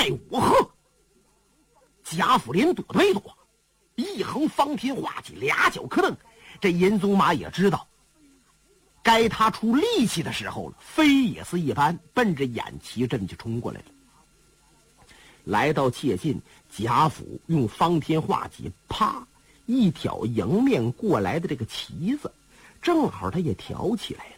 待我喝。贾府连躲都没躲，一横方天画戟，俩脚磕蹬。这银鬃马也知道该他出力气的时候了，飞也是一般，奔着偃旗阵就冲过来了。来到切近，贾府用方天画戟啪一挑迎面过来的这个旗子，正好他也挑起来了。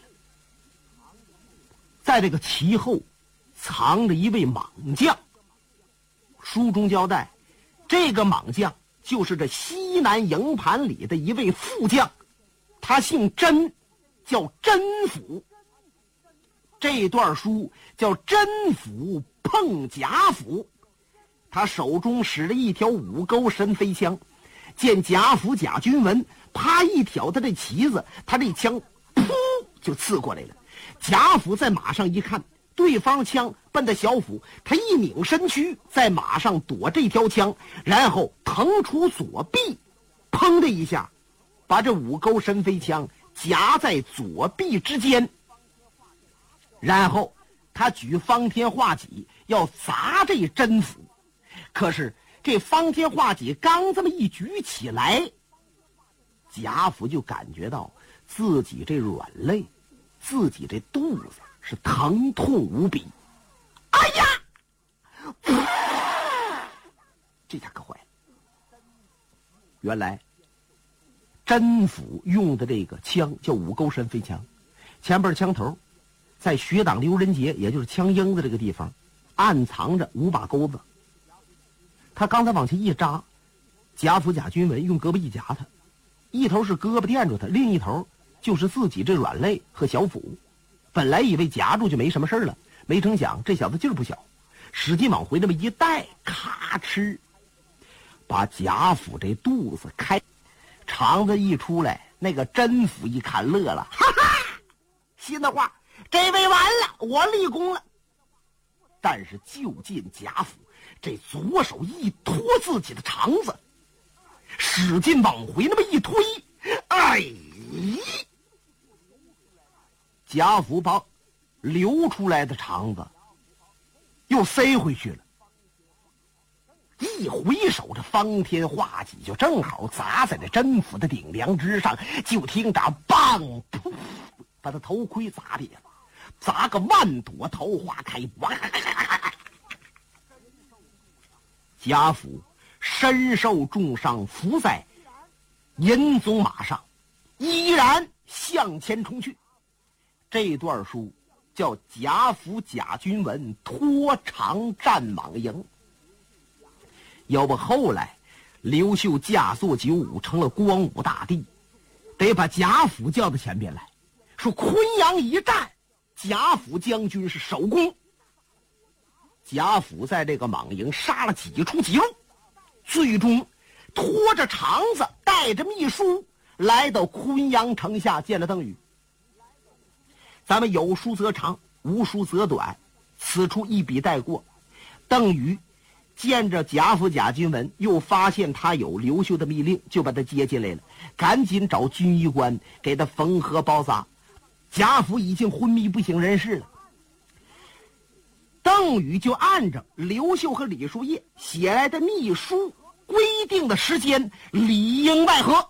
在这个旗后藏着一位莽将，书中交代，这个莽将就是这西南营盘里的一位副将，他姓甄，叫甄府。这段书叫甄府碰贾府。他手中使了一条五钩神飞枪，见贾府贾君文啪一挑他这旗子，他这枪噗就刺过来了。贾府在马上一看，对方枪奔到小府，他一拧身躯，在马上躲这条枪，然后腾出左臂，砰的一下把这五钩神飞枪夹在左臂之间，然后他举方天画戟要砸这甄府。可是这方天画戟刚这么一举起来，贾府就感觉到自己这软肋，自己这肚子是疼痛无比。哎呀！这下可坏了。原来甄府用的这个枪叫五钩神飞枪，前边枪头在学党刘仁杰，也就是枪缨子这个地方暗藏着5把钩子。他刚才往前一扎，贾府贾君文用胳膊一夹他，一头是胳膊垫住他，另一头就是自己这软肋和小腹。本来以为夹住就没什么事了，没成想这小子劲儿不小，使劲往回那么一带，咔哧把贾府这肚子开，肠子一出来，那个甄府一看乐了，哈哈，心的话，这位完了，我立功了。但是就见贾府这左手一托自己的肠子，使劲往回那么一推，哎，贾府把流出来的肠子又塞回去了。一回手，这方天画戟就正好砸在这甄府的顶梁之上，就听着砰噗，把他头盔砸裂了，砸个万朵桃花开。贾府身受重伤，伏在银鬃马上，依然向前冲去。这段书叫贾府贾君文拖长战莽营。要不后来刘秀驾作九五成了光武大帝，得把贾府叫到前边来，说昆阳一战，贾府将军是首功。贾府在这个莽营杀了几处几路，最终拖着肠子带着秘书来到昆阳城下见了邓禹。咱们有书则长，无书则短，此处一笔带过。邓禹见着贾府贾君文，又发现他有刘秀的密令，就把他接进来了，赶紧找军医官给他缝合包扎。贾府已经昏迷不省人事了。邓禹就按照刘秀和李叔夜写来的密书规定的时间里应外合，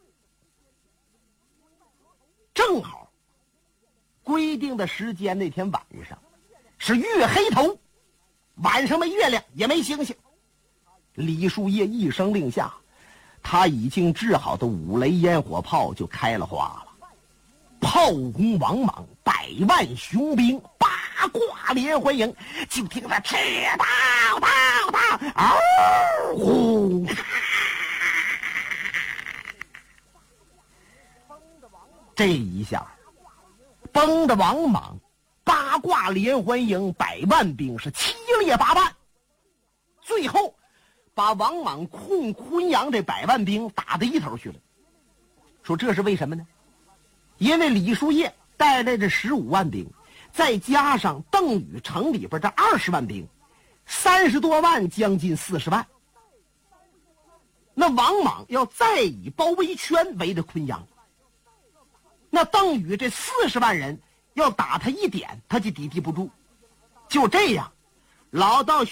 正好规定的时间那天晚上是月黑头，晚上没月亮也没星星。李叔夜一声令下，他已经制好的5雷烟火炮就开了花了，炮轰王莽100万雄兵，八卦连环营，就听他吃到到到，嗷呼！这一下，崩的王莽八卦连环营100万兵是七列八万，最后把王莽控昆阳这100万兵打到一头去了。说这是为什么呢？因为李叔夜带来这15万兵，再加上邓禹城里边这20万兵，30多万，将近40万。那王莽要再以包围圈围着昆阳，那邓禹这40万人要打他一点，他就抵敌不住。就这样，老道